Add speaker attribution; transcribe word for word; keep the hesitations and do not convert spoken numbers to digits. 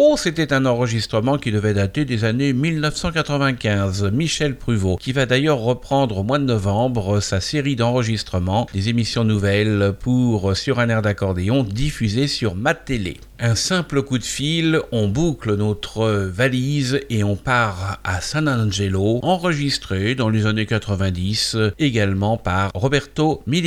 Speaker 1: Oh, c'était un enregistrement qui devait dater des années mille neuf cent quatre-vingt-quinze. Michel Pruvot, qui va d'ailleurs reprendre au mois de novembre sa série d'enregistrements des émissions nouvelles pour Sur un air d'accordéon diffusées sur ma télé. Un simple coup de fil, on boucle notre valise et on part à San Angelo, enregistré dans les années quatre-vingt-dix, également par Roberto Milli.